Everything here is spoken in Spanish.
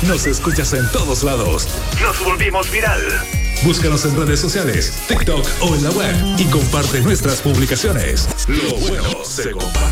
Nos escuchas en todos lados. Nos volvimos viral. Búscanos en redes sociales, TikTok o en la web y comparte nuestras publicaciones. Lo bueno se comparte.